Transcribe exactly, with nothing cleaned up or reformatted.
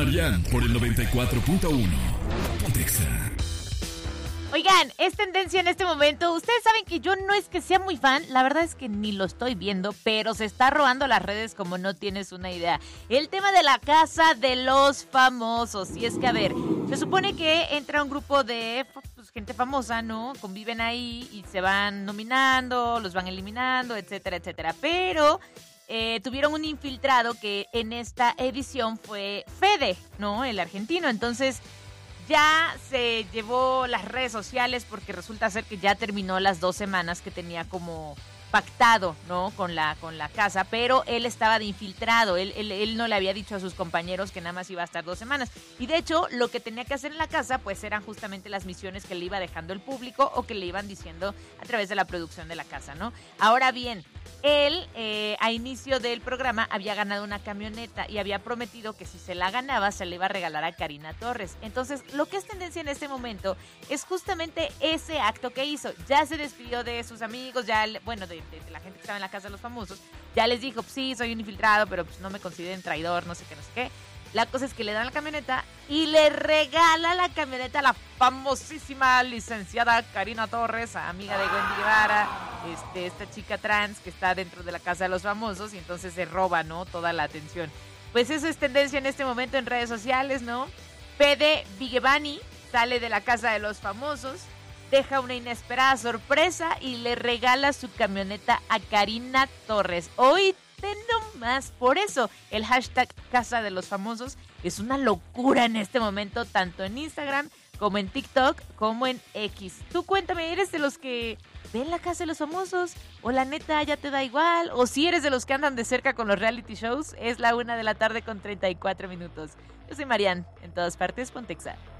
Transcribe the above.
Marian por el noventa y cuatro punto uno. Pontexa. Oigan, es tendencia en este momento. Ustedes saben que yo no es que sea muy fan, la verdad es que ni lo estoy viendo, pero se está robando las redes como no tienes una idea. El tema de la casa de los famosos. Y es que, a ver, se supone que entra un grupo de pues, gente famosa, ¿no? Conviven ahí y se van nominando, los van eliminando, etcétera, etcétera. Pero eh, tuvieron un infiltrado que en esta edición fue Fede, ¿no? El argentino. Entonces ya se llevó las redes sociales porque resulta ser que ya terminó las dos semanas que tenía como pactado, ¿no? Con la, con la casa, pero él estaba de infiltrado, él, él, él no le había dicho a sus compañeros que nada más iba a estar dos semanas. Y de hecho, lo que tenía que hacer en la casa, pues eran justamente las misiones que le iba dejando el público o que le iban diciendo a través de la producción de la casa, ¿no? Ahora bien, él, eh, a inicio del programa, había ganado una camioneta y había prometido que si se la ganaba, se le iba a regalar a Karina Torres. Entonces, lo que es tendencia en este momento es justamente ese acto que hizo. Ya se despidió de sus amigos, ya, bueno, de, de, de la gente que estaba en la casa de los famosos. Ya les dijo, pues, sí, soy un infiltrado, pero pues no me consideren traidor, no sé qué, no sé qué. La cosa es que le dan la camioneta y le regala la camioneta a la famosísima licenciada Karina Torres, amiga de Wendy Guevara, este, esta chica trans que está dentro de la casa de los famosos, y entonces se roba, ¿no? Toda la atención. Pues eso es tendencia en este momento en redes sociales, ¿no? Fede Vigevani sale de la casa de los famosos, deja una inesperada sorpresa y le regala su camioneta a Karina Torres. Hoy no más. Por eso el hashtag Casa de los Famosos es una locura en este momento, tanto en Instagram como en TikTok como en X. Tú cuéntame, ¿eres de los que ven la Casa de los Famosos? ¿O la neta ya te da igual? ¿O si eres de los que andan de cerca con los reality shows? Es la una de la tarde con treinta y cuatro minutos. Yo soy Marian, en todas partes, Pontexa.